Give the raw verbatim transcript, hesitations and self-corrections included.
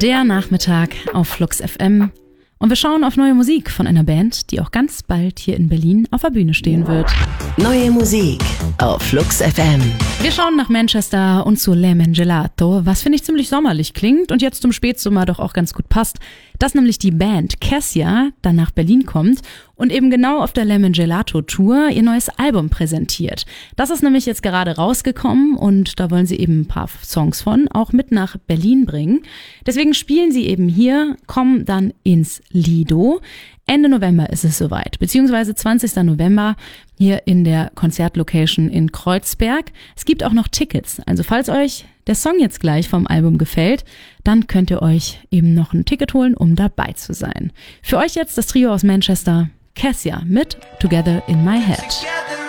Der Nachmittag auf Flux F M. Und wir schauen auf neue Musik von einer Band, die auch ganz bald hier in Berlin auf der Bühne stehen wird. Neue Musik auf Flux F M. Wir schauen nach Manchester und zu Lemon Gelato, was finde ich ziemlich sommerlich klingt und jetzt zum Spätsommer doch auch ganz gut passt. Dass nämlich die Band Cassia dann nach Berlin kommt und eben genau auf der Lemon Gelato Tour ihr neues Album präsentiert. Das ist nämlich jetzt gerade rausgekommen und da wollen sie eben ein paar Songs von auch mit nach Berlin bringen. Deswegen spielen sie eben hier, kommen dann ins Lido. Ende November ist es soweit, beziehungsweise zwanzigsten November hier in der Konzertlocation in Kreuzberg. Es gibt auch noch Tickets, also falls euch der Song jetzt gleich vom Album gefällt, dann könnt ihr euch eben noch ein Ticket holen, um dabei zu sein. Für euch jetzt das Trio aus Manchester, Cassia mit Together in My Head.